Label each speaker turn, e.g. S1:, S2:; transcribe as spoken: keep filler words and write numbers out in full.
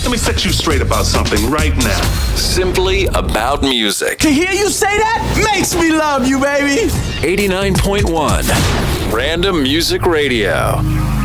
S1: let me set you straight about something right now.
S2: Simply about music.
S3: To hear you say that makes me love you, baby.
S2: eighty-nine point one Random Music Radio.